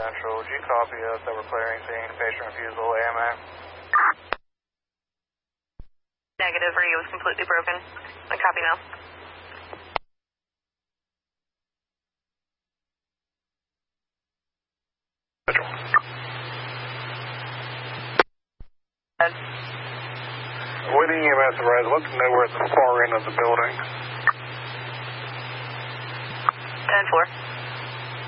Central, would you copy us that we're clearing scene, patient refusal, AMA? Negative, radio was completely broken. I copy now. Waiting EMS arrives, let them know we're at the far end of the building. 10-4.